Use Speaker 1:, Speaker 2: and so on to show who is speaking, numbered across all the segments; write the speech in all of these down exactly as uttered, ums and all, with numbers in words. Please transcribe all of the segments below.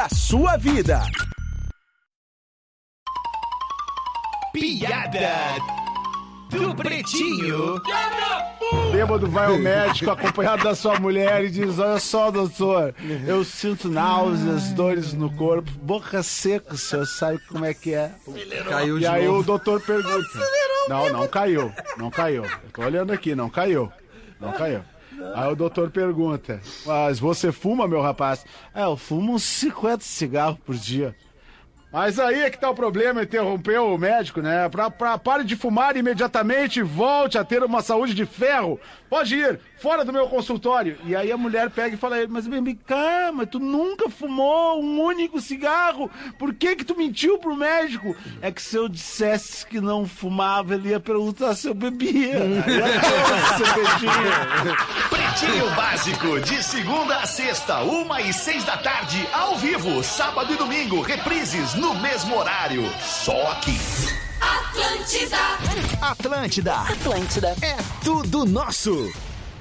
Speaker 1: da sua vida.
Speaker 2: Piada do Pretinho.
Speaker 3: Bêbado vai ao médico acompanhado da sua mulher e diz: olha só, doutor, eu sinto náuseas, dores no corpo, boca seca, o senhor sabe como é que é?
Speaker 4: Caiu de
Speaker 3: E aí
Speaker 4: novo.
Speaker 3: o doutor pergunta: não, não caiu, não caiu. Eu tô olhando aqui, não caiu, não caiu. Aí o doutor pergunta: mas você fuma, meu rapaz? É, eu fumo uns cinquenta cigarros por dia. Mas aí é que tá o problema, interrompeu o médico, né? Pra, pra, pare de fumar imediatamente e volte a ter uma saúde de ferro. Pode ir, fora do meu consultório. E aí a mulher pega e fala a ele: mas vem cá, mas tu nunca fumou um único cigarro. Por que que tu mentiu pro médico? É que se eu dissesse que não fumava, ele ia perguntar se eu bebia.
Speaker 2: Pretinho Básico, de segunda a sexta, uma e seis da tarde, ao vivo, sábado e domingo, reprises no mesmo horário. Só aqui.
Speaker 1: Atlântida.
Speaker 2: Atlântida.
Speaker 1: Atlântida.
Speaker 2: É tudo nosso.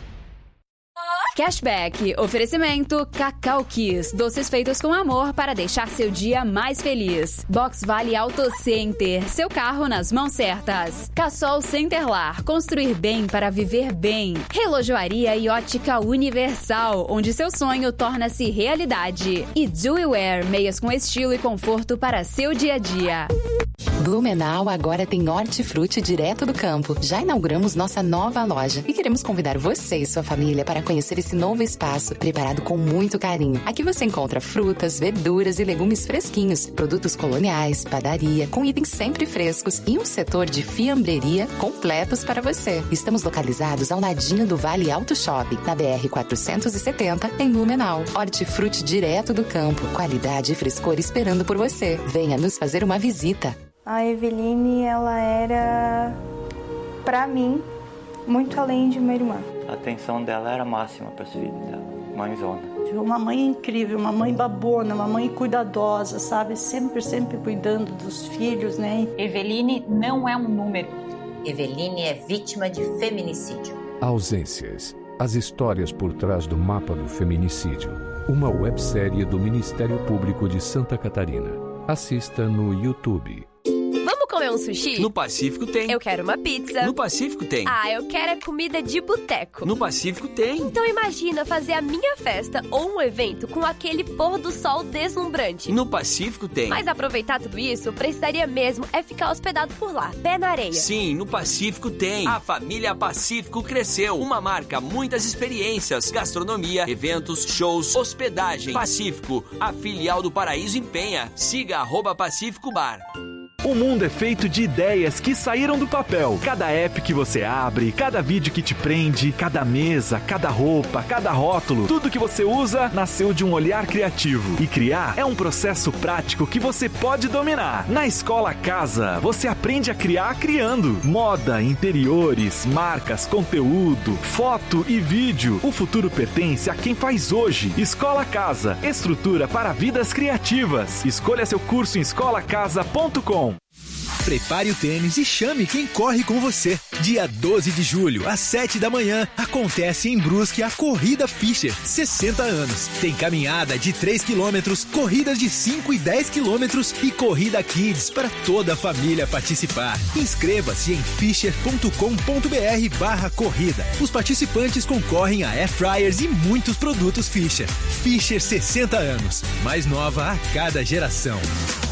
Speaker 5: Cashback, oferecimento Cacau Kiss, doces feitos com amor para deixar seu dia mais feliz. Box Vale Auto Center, seu carro nas mãos certas. Cassol Centerlar, construir bem para viver bem. Relojoaria e ótica Universal, onde seu sonho torna-se realidade. E Duiwear, meias com estilo e conforto para seu dia a dia.
Speaker 6: Blumenau agora tem hortifruti direto do campo. Já inauguramos nossa nova loja e queremos convidar você e sua família para conhecer esse novo espaço preparado com muito carinho. Aqui você encontra frutas, verduras e legumes fresquinhos, produtos coloniais, padaria, com itens sempre frescos e um setor de fiambreria completos para você. Estamos localizados ao ladinho do Vale Auto Shopping, na B R quatrocentos e setenta, em Blumenau. Hortifruti direto do campo, qualidade e frescor esperando por você. Venha nos fazer uma visita.
Speaker 7: A Eveline, ela era, pra mim, muito além de uma irmã.
Speaker 8: A atenção dela era máxima para os filhos dela, mãezona.
Speaker 9: Uma mãe incrível, uma mãe babona, uma mãe cuidadosa, sabe? Sempre, sempre cuidando dos filhos, né?
Speaker 10: Eveline não é um número.
Speaker 11: Eveline é vítima de feminicídio.
Speaker 12: Ausências. As histórias por trás do mapa do feminicídio. Uma websérie do Ministério Público de Santa Catarina. Assista no YouTube.
Speaker 13: Vamos comer um sushi?
Speaker 14: No Pacífico tem.
Speaker 13: Eu quero uma pizza.
Speaker 14: No Pacífico tem.
Speaker 13: Ah, eu quero é comida de boteco.
Speaker 14: No Pacífico tem.
Speaker 13: Então imagina fazer a minha festa ou um evento com aquele pôr do sol deslumbrante.
Speaker 14: No Pacífico tem.
Speaker 13: Mas aproveitar tudo isso, precisaria mesmo é ficar hospedado por lá, pé na areia.
Speaker 14: Sim, no Pacífico tem. A família Pacífico cresceu. Uma marca, muitas experiências, gastronomia, eventos, shows, hospedagem. Pacífico, a filial do Paraíso em Penha. Siga arroba Pacífico Bar.
Speaker 15: O mundo é feito de ideias que saíram do papel. Cada app que você abre, cada vídeo que te prende, cada mesa, cada roupa, cada rótulo, tudo que você usa nasceu de um olhar criativo. E criar é um processo prático que você pode dominar. Na Escola Casa, você aprende a criar criando. Moda, interiores, marcas, conteúdo, foto e vídeo. O futuro pertence a quem faz hoje. Escola Casa, estrutura para vidas criativas. Escolha seu curso em escola casa ponto com.
Speaker 16: Prepare o tênis e chame quem corre com você. Dia doze de julho, às sete da manhã, acontece em Brusque a Corrida Fischer, sessenta anos. Tem caminhada de três quilômetros, corridas de cinco e dez quilômetros e corrida Kids para toda a família participar. Inscreva-se em fischer ponto com ponto br barra corrida. Os participantes concorrem a air fryers e muitos produtos Fischer. Fischer sessenta anos, mais nova a cada geração.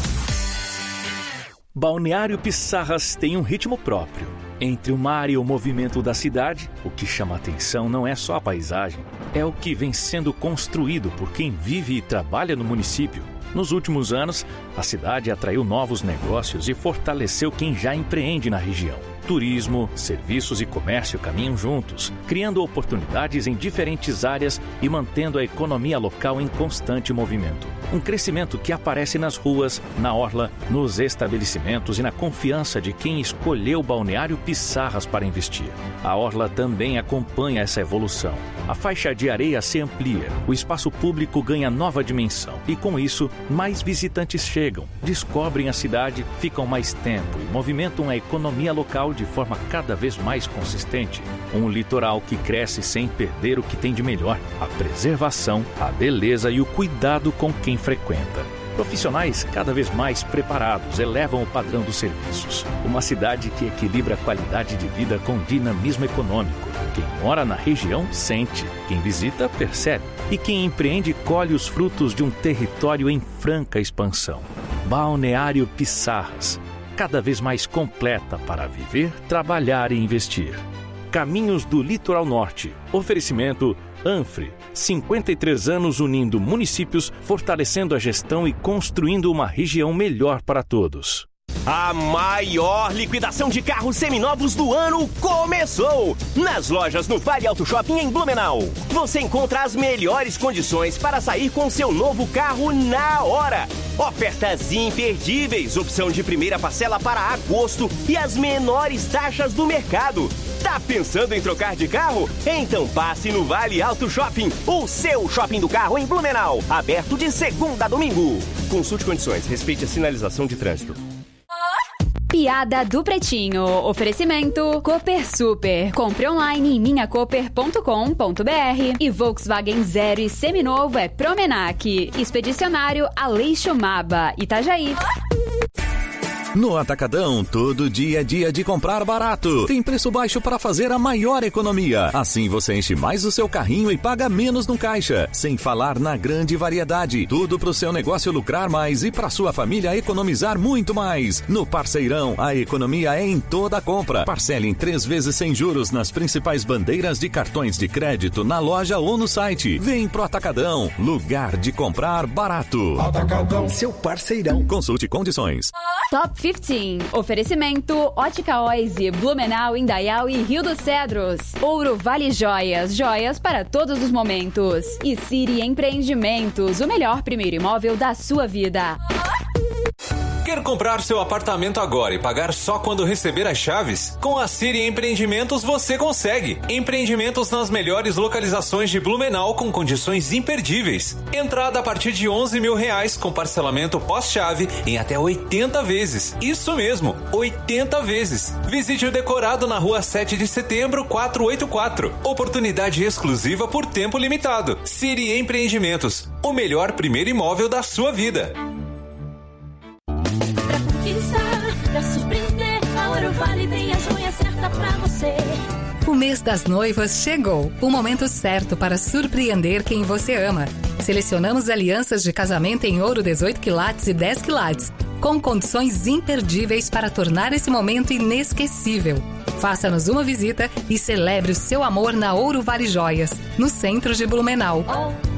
Speaker 17: Balneário Pissarras tem um ritmo próprio. Entre o mar e o movimento da cidade, o que chama atenção não é só a paisagem, é o que vem sendo construído por quem vive e trabalha no município. Nos últimos anos, a cidade atraiu novos negócios e fortaleceu quem já empreende na região. Turismo, serviços e comércio caminham juntos, criando oportunidades em diferentes áreas e mantendo a economia local em constante movimento. Um crescimento que aparece nas ruas, na orla, nos estabelecimentos e na confiança de quem escolheu Balneário Pissarras para investir. A orla também acompanha essa evolução. A faixa de areia se amplia, o espaço público ganha nova dimensão e, com isso, mais visitantes chegam, descobrem a cidade, ficam mais tempo e movimentam a economia local de forma cada vez mais consistente. Um litoral que cresce sem perder o que tem de melhor: a preservação, a beleza e o cuidado com quem frequenta. Profissionais cada vez mais preparados elevam o padrão dos serviços. Uma cidade que equilibra a qualidade de vida com dinamismo econômico. Quem mora na região sente, quem visita percebe e quem empreende colhe os frutos de um território em franca expansão. Balneário Pissarras, cada vez mais completa para viver, trabalhar e investir. Caminhos do Litoral Norte. Oferecimento Anfre, cinquenta e três anos unindo municípios, fortalecendo a gestão e construindo uma região melhor para todos.
Speaker 4: A maior liquidação de carros seminovos do ano começou! Nas lojas no Vale Auto Shopping em Blumenau. Você encontra as melhores condições para sair com seu novo carro na hora. Ofertas imperdíveis, opção de primeira parcela para agosto e as menores taxas do mercado. Tá pensando em trocar de carro? Então passe no Vale Auto Shopping, o seu shopping do carro em Blumenau. Aberto de segunda a domingo. Consulte condições, respeite a sinalização de trânsito.
Speaker 5: Piada do Pretinho. Oferecimento Cooper Super. Compre online em minha cooper ponto com ponto b r. E Volkswagen Zero e seminovo é Promenac. Expedicionário Aleixo Maba, Itajaí.
Speaker 18: No Atacadão, todo dia é dia de comprar barato. Tem preço baixo para fazer a maior economia. Assim você enche mais o seu carrinho e paga menos no caixa. Sem falar na grande variedade. Tudo para o seu negócio lucrar mais e para sua família economizar muito mais. No Parceirão, a economia é em toda a compra. Parcele em três vezes sem juros nas principais bandeiras de cartões de crédito na loja ou no site. Vem pro Atacadão, lugar de comprar barato.
Speaker 1: Atacadão, seu parceirão.
Speaker 18: Consulte condições.
Speaker 5: Top quinze. Oferecimento Ótica Oise, Blumenau, Indaial e Rio dos Cedros. Ouro Vale Joias, joias para todos os momentos. E Siri Empreendimentos, o melhor primeiro imóvel da sua vida.
Speaker 19: Quer comprar seu apartamento agora e pagar só quando receber as chaves? Com a Siri Empreendimentos você consegue. Empreendimentos nas melhores localizações de Blumenau com condições imperdíveis. Entrada a partir de onze mil reais com parcelamento pós-chave em até oitenta vezes. Isso mesmo, oitenta vezes. Visite o decorado na rua sete de setembro, quatrocentos e oitenta e quatro. Oportunidade exclusiva por tempo limitado. Siri Empreendimentos, o melhor primeiro imóvel da sua vida.
Speaker 20: Pra surpreender, a Ouro Vale tem a joia certa pra você.
Speaker 21: O mês das noivas chegou. O momento certo para surpreender quem você ama. Selecionamos alianças de casamento em ouro dezoito quilates e dez quilates, com condições imperdíveis para tornar esse momento inesquecível. Faça-nos uma visita e celebre o seu amor na Ouro Vale Joias, no centro de Blumenau.